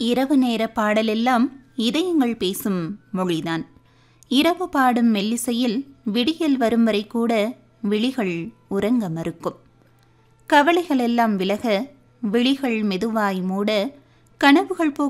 இரவு நேர பாடலெல்லாம் இதயங்கள் பேசும் மொழிதான். இரவு பாடும் மெல்லிசையில் விடியல் வரும் வரை கூட விழிகள் உறங்க மறுக்கும். கவலைகளெல்லாம் விலக விழிகள் மெதுவாய் மூட கனவுகள்